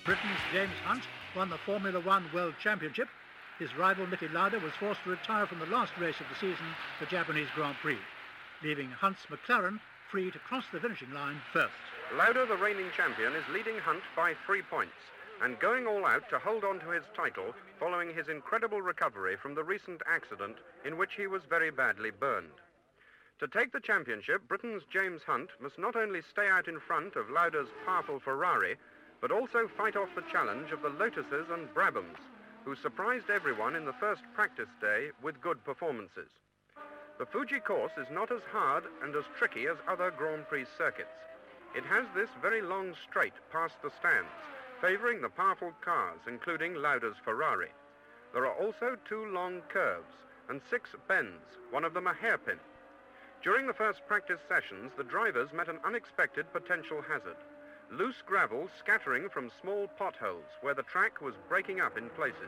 Britain's James Hunt won the Formula One World Championship. His rival Niki Lauda was forced to retire from the last race of the season, the Japanese Grand Prix, leaving Hunt's McLaren free to cross the finishing line first. Lauda, the reigning champion, is leading Hunt by 3 points and going all out to hold on to his title following his incredible recovery from the recent accident in which he was very badly burned. To take the championship, Britain's James Hunt must not only stay out in front of Lauda's powerful Ferrari, but also fight off the challenge of the Lotuses and Brabhams, who surprised everyone in the first practice day with good performances. The Fuji course is not as hard and as tricky as other Grand Prix circuits. It has this very long straight past the stands, favouring the powerful cars, including Lauda's Ferrari. There are also 2 long curves and 6 bends, one of them a hairpin. During the first practice sessions, the drivers met an unexpected potential hazard: loose gravel scattering from small potholes where the track was breaking up in places.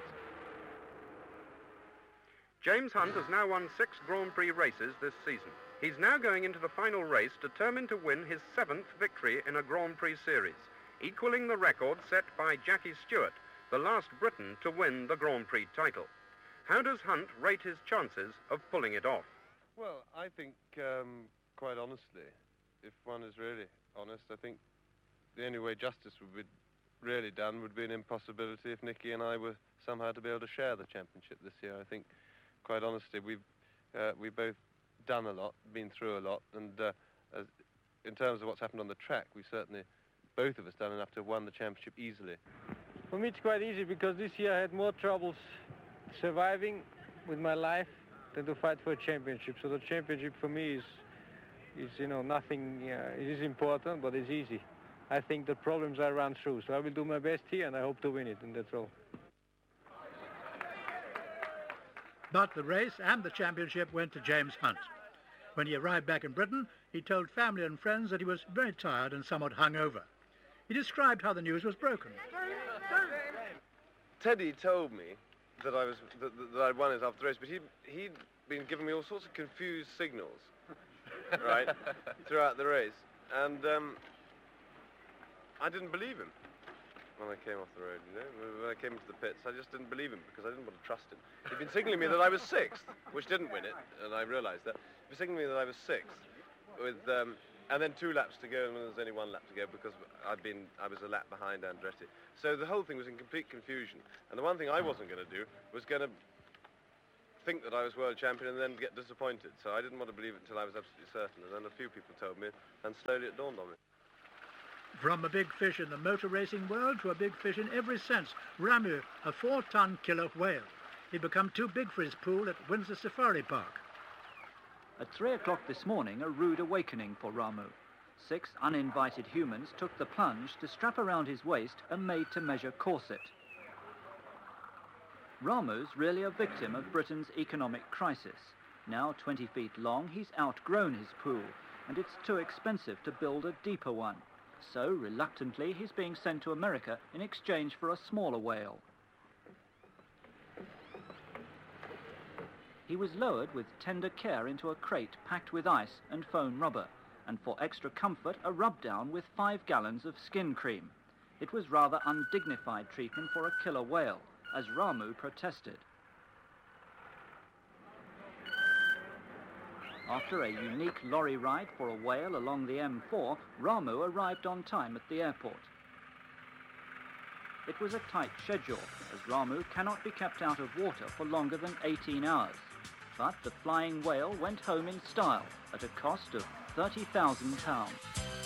James Hunt has now won 6 Grand Prix races this season. He's now going into the final race determined to win his 7th victory in a Grand Prix series, equaling the record set by Jackie Stewart, the last Briton to win the Grand Prix title. How does Hunt rate his chances of pulling it off? Well, I think, quite honestly, if one is really honest, I think the only way justice would be really done would be an impossibility if Niki and I were somehow to be able to share the championship this year. I think, quite honestly, we've both done a lot, been through a lot, and in terms of what's happened on the track, we certainly, both of us, done enough to have won the championship easily. For me, it's quite easy because this year I had more troubles surviving with my life than to fight for a championship. So the championship for me is nothing. It is important, but it's easy. I think the problems I run through, so I will do my best here, and I hope to win it, and that's all. But the race and the championship went to James Hunt. When he arrived back in Britain, he told family and friends that he was very tired and somewhat hungover. He described how the news was broken. Teddy told me that I'd won it after the race, but he'd been giving me all sorts of confused signals, right, throughout the race, and I didn't believe him when I came off the road, you know. When I came into the pits, I just didn't believe him because I didn't want to trust him. He'd been signaling me that I was 6th, which didn't win it, and I realised that. He'd been signaling me that I was 6th, with and then 2 laps to go, and there was only 1 lap to go because I was a lap behind Andretti. So the whole thing was in complete confusion. And the one thing I wasn't going to do was going to think that I was world champion and then get disappointed. So I didn't want to believe it until I was absolutely certain. And then a few people told me, and slowly it dawned on me. From a big fish in the motor racing world to a big fish in every sense, Ramu, a 4-ton killer whale. He'd become too big for his pool at Windsor Safari Park. At 3 o'clock this morning, a rude awakening for Ramu. 6 uninvited humans took the plunge to strap around his waist a made-to-measure corset. Ramu's really a victim of Britain's economic crisis. Now 20 feet long, he's outgrown his pool, and it's too expensive to build a deeper one. So, reluctantly, he's being sent to America in exchange for a smaller whale. He was lowered with tender care into a crate packed with ice and foam rubber, and for extra comfort, a rub-down with 5 gallons of skin cream. It was rather undignified treatment for a killer whale, as Ramu protested. After a unique lorry ride for a whale along the M4, Ramu arrived on time at the airport. It was a tight schedule, as Ramu cannot be kept out of water for longer than 18 hours. But the flying whale went home in style at a cost of £30,000.